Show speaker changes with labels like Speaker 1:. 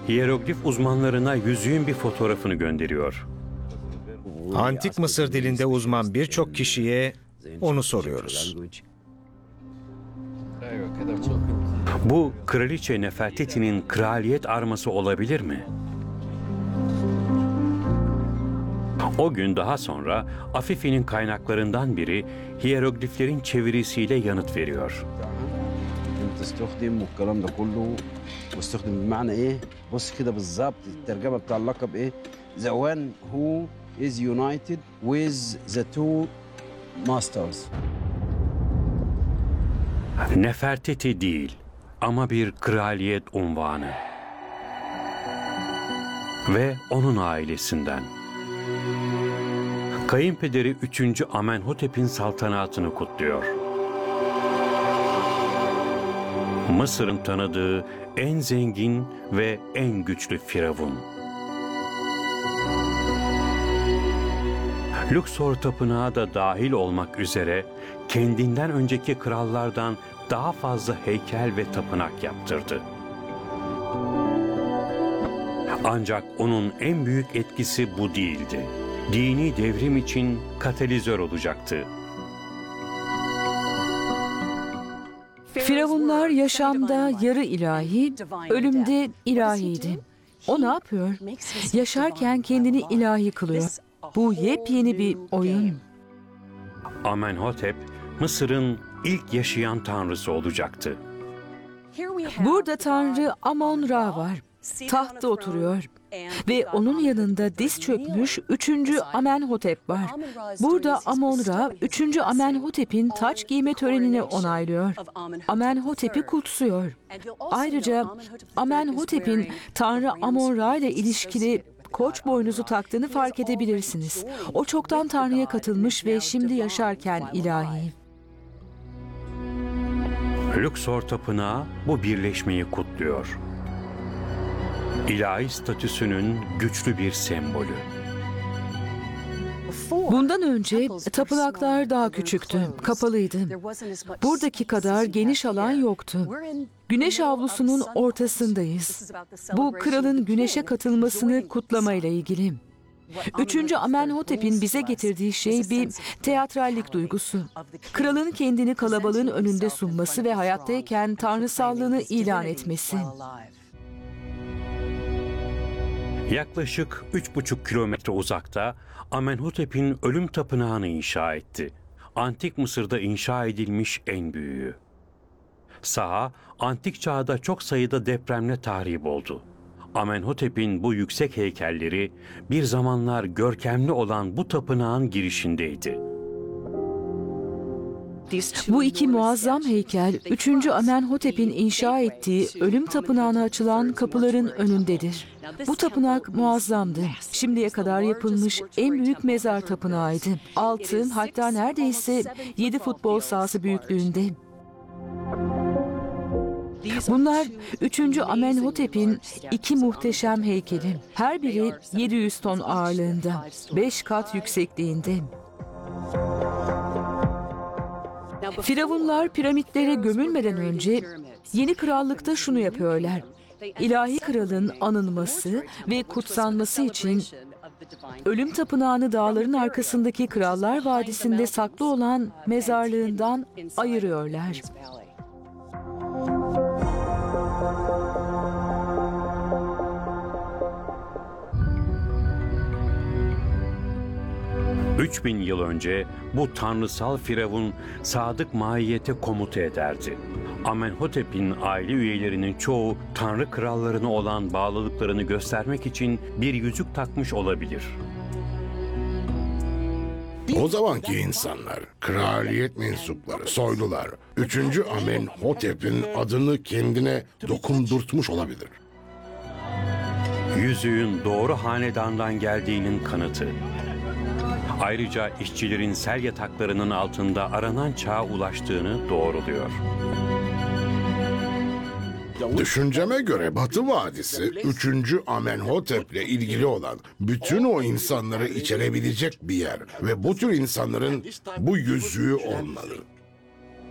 Speaker 1: Hiyeroglif uzmanlarına yüzüğün bir fotoğrafını gönderiyor.
Speaker 2: Antik Mısır dilinde uzman birçok kişiye onu soruyoruz.
Speaker 1: Bu Kraliçe Nefertiti'nin kraliyet arması olabilir mi? O gün daha sonra Afifi'nin kaynaklarından biri hiyerogliflerin çevirisiyle yanıt veriyor.
Speaker 3: تستخدم والكلام ده كله واستخدم بمعنى ايه بص كده بالظبط الترجمه بتاع اللقب ايه the one who is united with the two masters.
Speaker 1: Nefertiti değil ama bir kraliyet unvanı. Ve onun ailesinden. Kayınpederi 3. Amenhotep'in saltanatını kutluyor. Mısır'ın tanıdığı en zengin ve en güçlü firavun. Luxor Tapınağı da dahil olmak üzere kendinden önceki krallardan daha fazla heykel ve tapınak yaptırdı. Ancak onun en büyük etkisi bu değildi. Dini devrim için katalizör olacaktı.
Speaker 4: Firavunlar yaşamda yarı ilahi, ölümde ilahiydi. O ne yapıyor? Yaşarken kendini ilahi kılıyor. Bu yepyeni bir oyun.
Speaker 1: Amenhotep, Mısır'ın ilk yaşayan tanrısı olacaktı.
Speaker 4: Burada Tanrı Amon-Ra var. Tahtta oturuyor. Ve onun yanında diz çökmüş 3. Amenhotep var. Burada Amon-Ra 3. Amenhotep'in taç giyme törenini onaylıyor. Amenhotep'i kutsuyor. Ayrıca Amenhotep'in Tanrı Amon-Ra ile ilişkili koç boynuzu taktığını fark edebilirsiniz. O çoktan Tanrı'ya katılmış ve şimdi yaşarken ilahi.
Speaker 1: Luxor Tapınağı bu birleşmeyi kutluyor. İlahi statüsünün güçlü bir sembolü.
Speaker 4: Bundan önce tapınaklar daha küçüktü, kapalıydı. Buradaki kadar geniş alan yoktu. Güneş avlusunun ortasındayız. Bu kralın güneşe katılmasını kutlamayla ilgili. 3. Amenhotep'in bize getirdiği şey bir teatrallik duygusu. Kralın kendini kalabalığın önünde sunması ve hayattayken tanrısallığını ilan etmesi.
Speaker 1: Yaklaşık 3,5 kilometre uzakta Amenhotep'in ölüm tapınağını inşa etti. Antik Mısır'da inşa edilmiş en büyüğü. Saha, antik çağda çok sayıda depremle tahrip oldu. Amenhotep'in bu yüksek heykelleri bir zamanlar görkemli olan bu tapınağın girişindeydi.
Speaker 4: Bu iki muazzam heykel 3. Amenhotep'in inşa ettiği ölüm tapınağına açılan kapıların önündedir. Bu tapınak muazzamdı. Şimdiye kadar yapılmış en büyük mezar tapınağıydı. 6, hatta neredeyse 7 futbol sahası büyüklüğünde. Bunlar 3. Amenhotep'in 2 muhteşem heykeli. Her biri 700 ton ağırlığında, 5 kat yüksekliğinde. Firavunlar piramitlere gömülmeden önce yeni krallıkta şunu yapıyorlar. İlahi kralın anılması ve kutsanması için ölüm tapınağını dağların arkasındaki Krallar Vadisi'nde saklı olan mezarlığından ayırıyorlar.
Speaker 1: ...3000 yıl önce bu tanrısal firavun sadık mahiyete komuta ederdi. Amenhotep'in aile üyelerinin çoğu tanrı krallarına olan bağlılıklarını göstermek için bir yüzük takmış olabilir.
Speaker 5: O zamanki insanlar, kraliyet mensupları, soylular, 3. Amenhotep'in adını kendine dokundurtmuş olabilir.
Speaker 1: Yüzüğün doğru hanedandan geldiğinin kanıtı. Ayrıca işçilerin sel yataklarının altında aranan çağa ulaştığını doğruluyor.
Speaker 5: Düşünceme göre Batı Vadisi 3. Amenhotep'le ilgili olan bütün o insanları içerebilecek bir yer ve bu tür insanların bu yüzüğü olmalı.